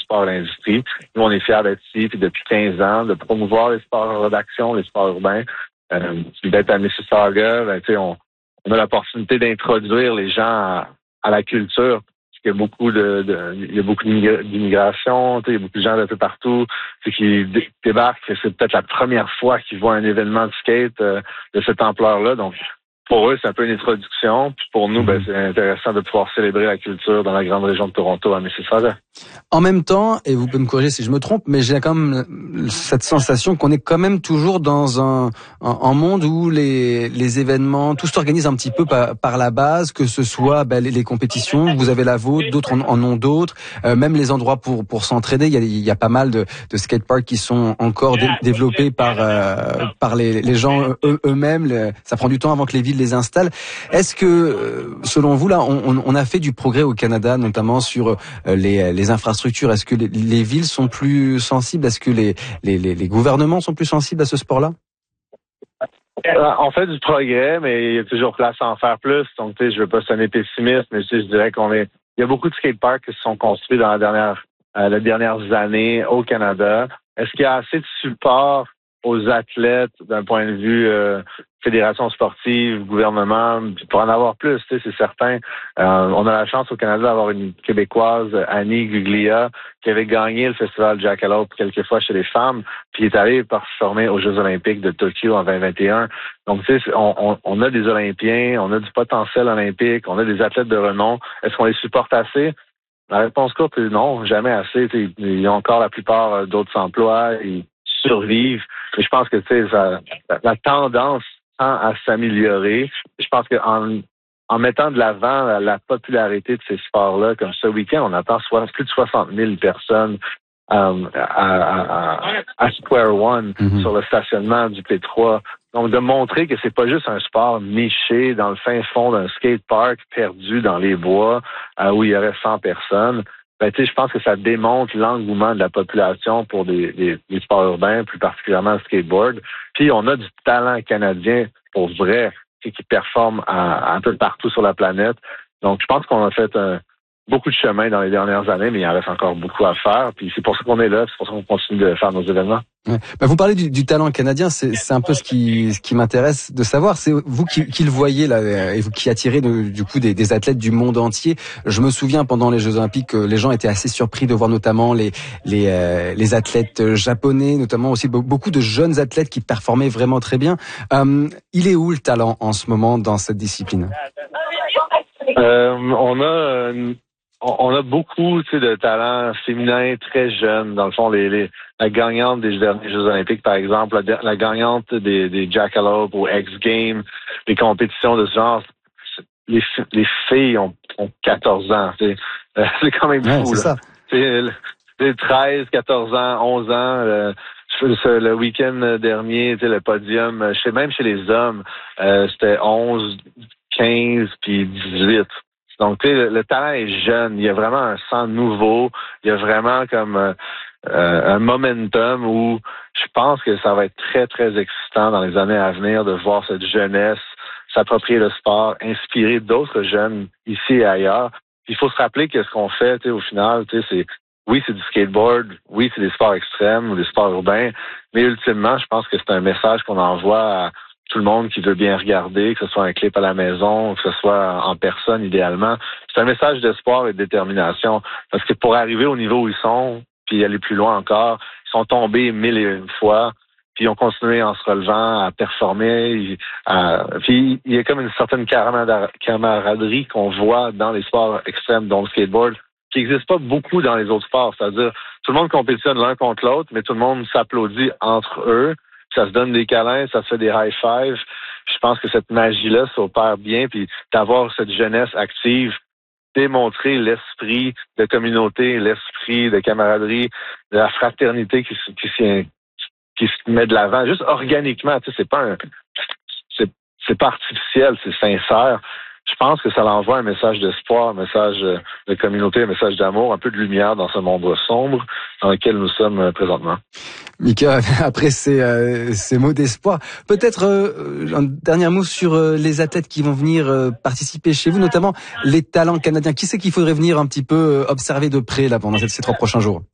sport et l'industrie. Nous, on est fiers d'être ici puis depuis 15 ans, de promouvoir les sports d'action, les sports urbains. Puis d'être à Mississauga, on a l'opportunité d'introduire les gens à la culture. Il y a beaucoup d'immigration, il y a beaucoup de gens d'un peu partout qui débarquent. C'est peut-être la première fois qu'ils voient un événement de skate de cette ampleur-là. Donc, pour eux, c'est un peu une introduction. Puis pour nous, c'est intéressant de pouvoir célébrer la culture dans la grande région de Toronto à Mississauga. En même temps, et vous pouvez me corriger si je me trompe, mais j'ai quand même cette sensation qu'on est quand même toujours dans un monde où les événements, tout s'organise un petit peu par la base, que ce soit les compétitions, vous avez la vôtre, d'autres en ont d'autres, même les endroits pour s'entraider. Il y a pas mal de skateparks qui sont encore développés par les gens eux-mêmes. Ça prend du temps avant que les villes les installent. Est-ce que, selon vous, là, on a fait du progrès au Canada, notamment sur les infrastructures? Est-ce que les villes sont plus sensibles? Est-ce que les gouvernements sont plus sensibles à ce sport-là? On fait du progrès, mais il y a toujours place à en faire plus. Donc, je veux pas sonner pessimiste, mais je dirais il y a beaucoup de skateparks qui se sont construits dans les dernières années au Canada. Est-ce qu'il y a assez de support aux athlètes d'un point de vue fédération sportive, gouvernement, pour en avoir plus, c'est certain. On a la chance au Canada d'avoir une Québécoise, Annie Guglia, qui avait gagné le festival Jackalope quelques fois chez les femmes, puis est allée performer aux Jeux olympiques de Tokyo en 2021. Donc, on a des Olympiens, on a du potentiel olympique, on a des athlètes de renom. Est-ce qu'on les supporte assez? La réponse courte est non, jamais assez. Ils ont encore la plupart d'autres emplois, ils survivent. Mais je pense que la tendance tend à s'améliorer. Je pense qu'en mettant de l'avant la popularité de ces sports-là, comme ce week-end, on attend plus de 60 000 personnes à Square One sur le stationnement du P3. Donc, de montrer que c'est pas juste un sport niché dans le fin fond d'un skatepark perdu dans les bois où il y aurait 100 personnes. Je pense que ça démontre l'engouement de la population pour des sports urbains, plus particulièrement le skateboard. Puis, on a du talent canadien pour vrai qui performe un peu partout sur la planète. Donc, je pense qu'on a fait beaucoup de chemin dans les dernières années, mais il en reste encore beaucoup à faire. Puis, c'est pour ça qu'on est là, c'est pour ça qu'on continue de faire nos événements. Ouais. Vous parlez du talent canadien, c'est un peu ce qui m'intéresse de savoir. C'est vous qui le voyez là, et vous qui attirez du coup des athlètes du monde entier. Je me souviens pendant les Jeux Olympiques que les gens étaient assez surpris de voir notamment les athlètes japonais, notamment aussi beaucoup de jeunes athlètes qui performaient vraiment très bien. Il est où le talent en ce moment dans cette discipline? On a beaucoup de talents féminins très jeunes. Dans le fond, la gagnante des derniers Jeux Olympiques, par exemple, la gagnante des Jackalope ou X Games, des compétitions de ce genre, les filles ont 14 ans. C'est quand même fou. C'est ça. C'est 13, 14 ans, 11 ans. Le week-end dernier, le podium, même chez les hommes, c'était 11, 15 puis 18. Donc, le talent est jeune. Il y a vraiment un sang nouveau. Il y a vraiment comme un momentum où je pense que ça va être très, très excitant dans les années à venir de voir cette jeunesse s'approprier le sport, inspirer d'autres jeunes ici et ailleurs. Puis, il faut se rappeler que ce qu'on fait, au final, c'est du skateboard, oui, c'est des sports extrêmes ou des sports urbains, mais ultimement, je pense que c'est un message qu'on envoie à tout le monde qui veut bien regarder, que ce soit un clip à la maison, que ce soit en personne idéalement. C'est un message d'espoir et de détermination. Parce que pour arriver au niveau où ils sont, puis aller plus loin encore, ils sont tombés 1001 fois, puis ils ont continué en se relevant, à performer. Puis il y a comme une certaine camaraderie qu'on voit dans les sports extrêmes, dont le skateboard, qui n'existe pas beaucoup dans les autres sports. C'est-à-dire, tout le monde compétitionne l'un contre l'autre, mais tout le monde s'applaudit entre eux. Ça se donne des câlins, ça se fait des high-fives. Je pense que cette magie-là s'opère bien, puis d'avoir cette jeunesse active, démontrer l'esprit de communauté, l'esprit de camaraderie, de la fraternité qui se met de l'avant, juste organiquement. C'est pas artificiel, c'est sincère. Je pense que ça l'envoie un message d'espoir, un message de communauté, un message d'amour, un peu de lumière dans ce monde sombre dans lequel nous sommes présentement. Mika, après ces mots d'espoir, peut-être un dernier mot sur les athlètes qui vont venir participer chez vous, notamment les talents canadiens. Qui c'est qu'il faudrait venir un petit peu observer de près là pendant ces 3 prochains jours?